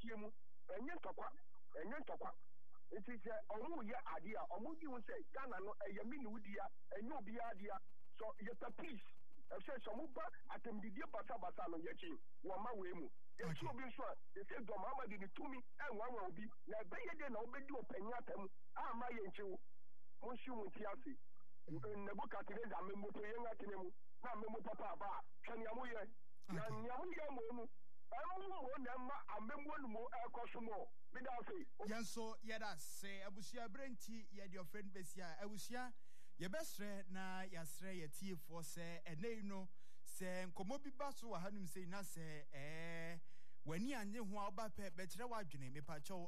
tiemu enye ntokwa it is omu ye ade a omu di won say Ghana no eye mini wudia enye obi ade so ye ta peace say so mu ba atemdidie basa no ye chi wo ma we mu ye chi obi so they say do Muhammad di tumi enwa obi na be ye de na obedi opanya atam ama ye nchiwo mo shi mu ti ase Nebukadnezar membo to ye ngatene mu na membo papa ba twani amoye na nyamoye mo na amembo no ekosomo bidafe yanso yeda se abusia brenti ye de friend besia abusia ye besre na yasre ye tiefo se enei no se nkomo bi baso wa hanum se na se wani anye ho oba pe bekire wadwene mepacho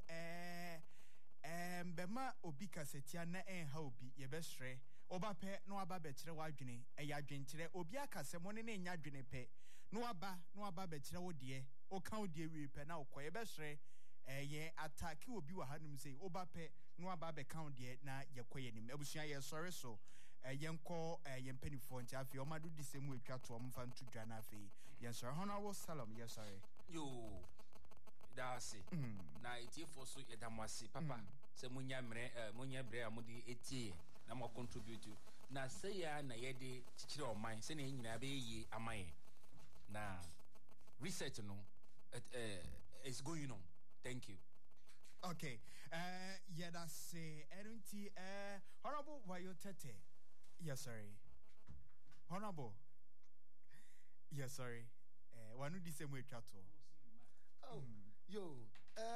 bema obi kasetia na enha obi ye besre oba pe no aba bekire wadwene ya dwenkyere obi akasemo ne nya dwene pe no aba bekire wo de o kan wo de wi pe na okoye besre ye attack obi wa hanum say oba pe no aba be kan de na ye koye nim abusua ye sorry so yenko ye mpanifo nti afi o madu disemu etwa to om fa ntu dwa na afi ye sorry honorable salam ye sorry yo dasi na etifo so yedamwasi papa se munya bre amudi etie na mo contribute na say ya na yede chichire oman se na nyina be yi aman na research no is going on. Thank you. Okay. Yeah, that's Erunti. Honorable Wayotete. Yes, sorry. Honorable. Yes, sorry. One of the same way chato. Oh, yo.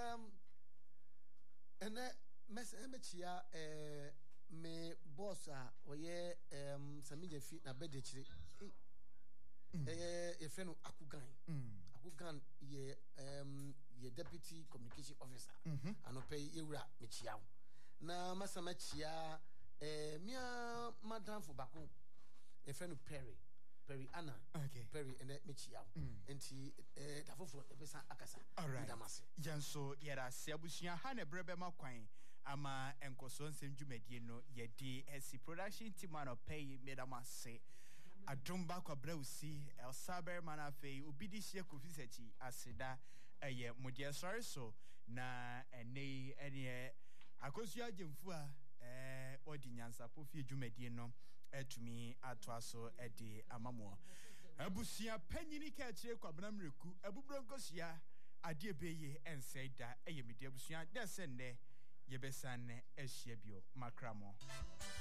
And message me boss oye samije fit na bedechire. A friend Akugan ye deputy communication officer and pay Ira Michiao. Na Massa Machia Mia Madame for Baku, a friend of Perry Anna, Perry and Michiao, and he Tafo Pesa Akasa. All right, Janso Yera Sebusia Hane Brebe Maquine, Ama and Coson St. Jumedino, ye DSC production team man of pay Medama say. Adumba kwa breusi El Saber manafe ubidishia kufisechi asida eye mudia sorry so na ene ene akosu ajemfua odi nyansa pofie dwumedie no etumi atoaso ede amamo abusia panyini ka kire kwabnamreku abubronkosia ade beye enseda eye media abusia desende yebesan ehia bio makramo